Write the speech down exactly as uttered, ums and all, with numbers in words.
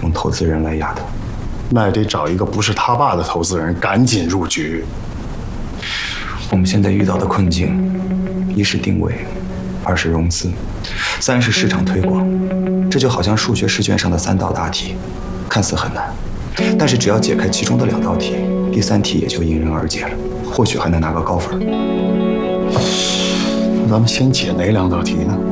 用投资人来压他。 那也得找一个不是他爸的投资人，赶紧入局。 我们现在遇到的困境，一是定位，二是融资，三是市场推广。这就好像数学试卷上的三道大题，看似很难，但是只要解开其中的两道题，第三题也就迎刃而解了，或许还能拿个高分。 那咱们先解哪两道题呢？